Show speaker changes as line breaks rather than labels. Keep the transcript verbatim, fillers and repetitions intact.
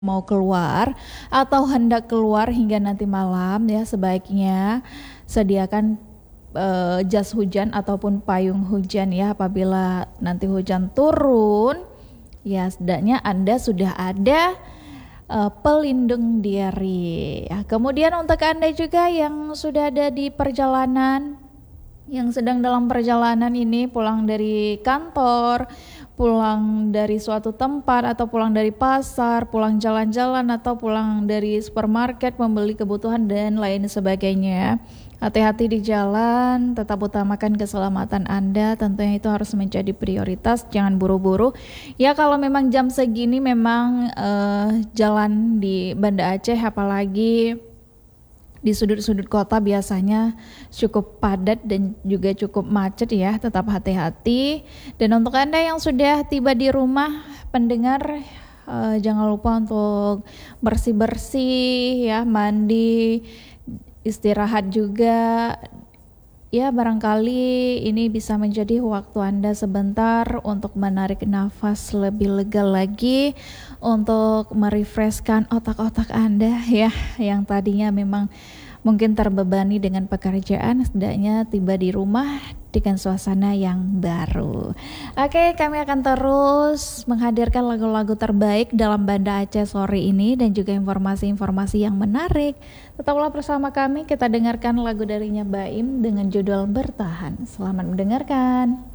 Mau keluar atau hendak keluar hingga nanti malam ya, sebaiknya sediakan eh, jas hujan ataupun payung hujan ya, apabila nanti hujan turun ya setidaknya Anda sudah ada eh, pelindung diri ya. Kemudian untuk Anda juga yang sudah ada di perjalanan, yang sedang dalam perjalanan ini, pulang dari kantor, pulang dari suatu tempat, atau pulang dari pasar, pulang jalan-jalan, atau pulang dari supermarket membeli kebutuhan dan lain sebagainya. Hati-hati di jalan, tetap utamakan keselamatan Anda, tentunya itu harus menjadi prioritas, jangan buru-buru. Ya kalau memang jam segini memang eh, jalan di Banda Aceh apalagi di sudut-sudut kota biasanya cukup padat dan juga cukup macet ya, tetap hati-hati. Dan untuk Anda yang sudah tiba di rumah pendengar, eh, jangan lupa untuk bersih-bersih ya, mandi, istirahat juga. Ya barangkali ini bisa menjadi waktu Anda sebentar untuk menarik nafas lebih lega lagi, untuk merefreshkan otak-otak Anda ya, yang tadinya memang mungkin terbebani dengan pekerjaan, setidaknya tiba di rumah dengan suasana yang baru. Oke, kami akan terus menghadirkan lagu-lagu terbaik dalam Banda Aceh sore ini dan juga informasi-informasi yang menarik. Tetaplah bersama kami, kita dengarkan lagu darinya Baim dengan judul Bertahan. Selamat mendengarkan.